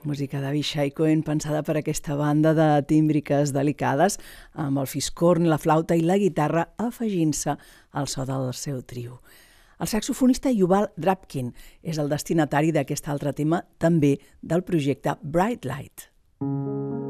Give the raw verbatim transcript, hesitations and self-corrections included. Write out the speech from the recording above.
Música d'Avishai Cohen pensada per aquesta banda de tímbriques delicades amb el fiscorn, la flauta i la guitarra afegint-se al so del seu trio. El saxofonista Yuval Drapkin és el destinatari d'aquest altre tema, també del projecte Bright Light.